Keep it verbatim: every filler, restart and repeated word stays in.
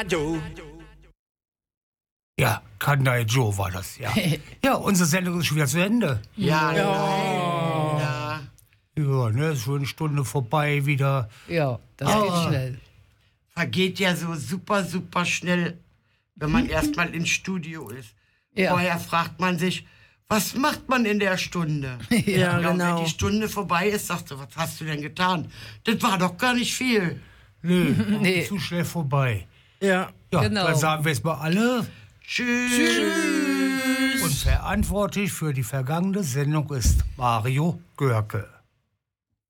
Ja, Kanai Joe war das, ja. Ja, unsere Sendung ist schon wieder zu Ende. Ja, ja. Ja, ja ne, ist schon eine Stunde vorbei wieder. Ja, das Aber geht schnell. Vergeht ja so super, super schnell, wenn man erstmal ins Studio ist. Ja. Vorher fragt man sich, was macht man in der Stunde? Ja, Und genau. wenn die Stunde vorbei ist, sagst du, was hast du denn getan? Das war doch gar nicht viel. Nee, Nee. zu schnell vorbei. Ja. Ja, Genau. dann sagen wir es mal alle. Tschüss. Und verantwortlich für die vergangene Sendung ist Mario Görke.